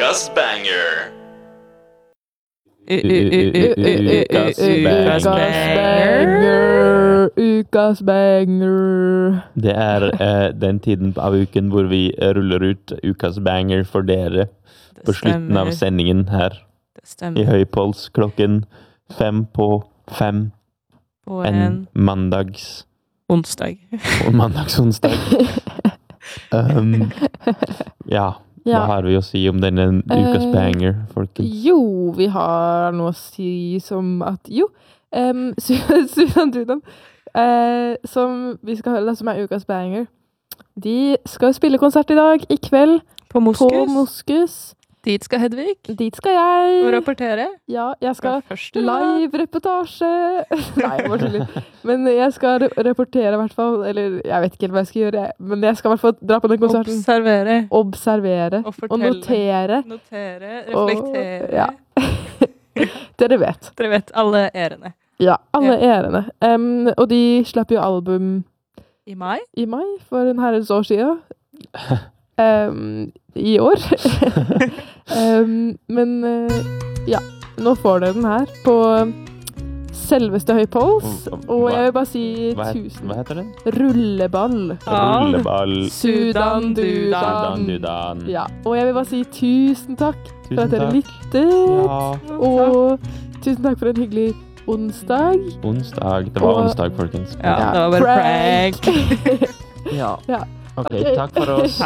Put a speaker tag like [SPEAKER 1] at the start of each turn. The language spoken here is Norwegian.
[SPEAKER 1] Ukas banger.
[SPEAKER 2] Ukas banger.
[SPEAKER 3] Det den tiden av uken hvor vi ruller ut ukas banger for dere på slutten av sendingen her i Høypols klokken 5 på 5
[SPEAKER 2] På
[SPEAKER 3] en
[SPEAKER 2] onsdag.
[SPEAKER 3] Mandagsonsdag. Ja, hva har vi å si om denne ukas banger, folkens?
[SPEAKER 2] Jo, vi har noe å si som at Susan Dudan, som vi skal høre, som ukas banger, de skal spille konsert i dag, i kveld,
[SPEAKER 4] På
[SPEAKER 2] Moskus.
[SPEAKER 4] Dit skal Hedvig.
[SPEAKER 2] Dit skal jeg.
[SPEAKER 4] Og rapportere.
[SPEAKER 2] Ja, jeg skal
[SPEAKER 4] Første
[SPEAKER 2] live-reportasje. Nei, jeg bare tuller. Men jeg skal rapportere i hvert fall, eller jeg vet ikke helt hva jeg skal gjøre, men jeg skal i hvert fall dra på den konserten. Observere.
[SPEAKER 4] Og fortelle.
[SPEAKER 2] Og notere.
[SPEAKER 4] Reflektere.
[SPEAKER 2] Og, ja. Dere vet.
[SPEAKER 4] Dere vet, alle ærene.
[SPEAKER 2] Ja, alle ærene. Og de slapp jo album
[SPEAKER 4] I mai?
[SPEAKER 2] I mai, for en herrens år siden. I år. Men ja, nå får dere den her på selveste Høypols, og jeg vil bare si
[SPEAKER 3] Hva heter den?
[SPEAKER 2] Rulleball.
[SPEAKER 3] Rulleball.
[SPEAKER 2] Sudan Dudan. Ja, og jeg vil bare si tusen takk for at dere lyttet, og tusen takk for en hyggelig onsdag.
[SPEAKER 3] Det var onsdag, folkens.
[SPEAKER 4] Ja, det var bare prank.
[SPEAKER 3] Ja. Ok, takk for oss.